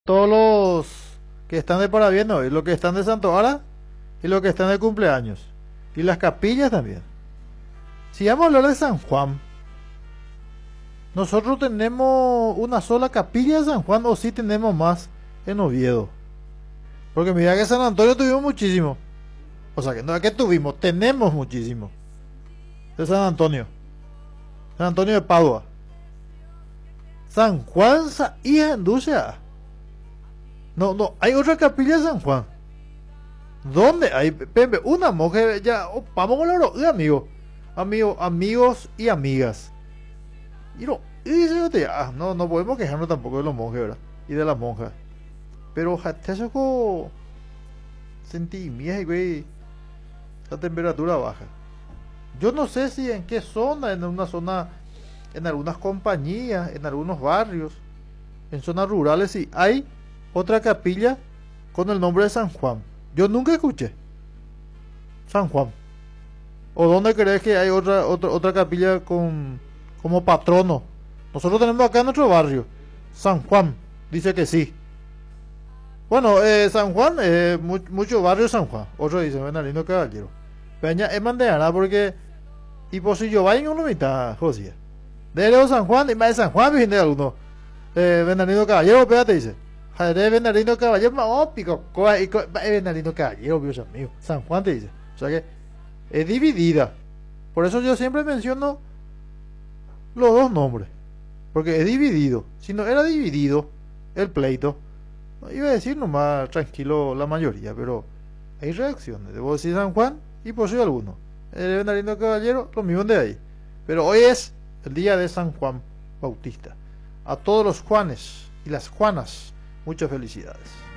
Todos los que están de parabienes hoy, los que están de Santo Ara y los que están de cumpleaños. Y las capillas también. Si vamos a hablar de San Juan, nosotros tenemos una sola capilla de San Juan o si tenemos más en Oviedo. Porque mira que San Antonio tuvimos muchísimo. O sea que no es que tuvimos, tenemos muchísimo. De San Antonio. San Antonio de Padua. San Juan y Anducia. No, hay otra capilla de San Juan. ¿Dónde hay? Pepe, una monja ya. Vamos con los amigos. Amigos y amigas. Y no, no podemos quejarnos tampoco de los monjes, ¿verdad? Y de las monjas. Pero te saco sentimientos, güey. La temperatura baja. Yo no sé si en qué zona, en una zona, en algunas compañías, en algunos barrios, en zonas rurales, si hay otra capilla con el nombre de San Juan. Yo nunca escuché San Juan. ¿O dónde crees que hay otra capilla como patrono? Nosotros tenemos acá en nuestro barrio San Juan, dice que sí. Bueno, San Juan, muchos barrios San Juan. Otro dice Bernardino Caballero. Peña es mandeana porque y por si yo vaya en una mitad, José. De San Juan y más de San Juan viene alguno. Bernardino Caballero, espérate, dice. De Bernardino Caballero, oh, pico, Bernardino Caballero, Dios mío. San Juan te dice. O sea que es dividida. Por eso yo siempre menciono los dos nombres. Porque es dividido. Si no era dividido el pleito, no iba a decir nomás tranquilo la mayoría, pero hay reacciones. Debo decir San Juan y por si alguno. El Bernardino Caballero, lo mismo de ahí. Pero hoy es el día de San Juan Bautista. A todos los Juanes y las Juanas, muchas felicidades.